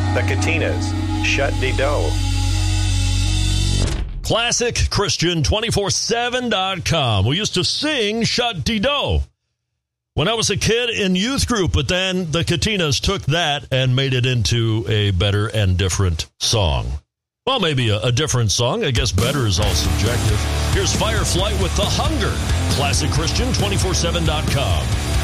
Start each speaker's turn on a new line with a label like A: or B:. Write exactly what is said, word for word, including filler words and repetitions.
A: The Katinas, Shut De Dough.
B: Classic Christian two four seven dot com. We used to sing Shut De Dough when I was a kid in youth group, but then the Katinas took that and made it into a better and different song. Well, maybe a, a different song. I guess better is all subjective. Here's Fireflight with The Hunger. Classic Christian two four seven dot com.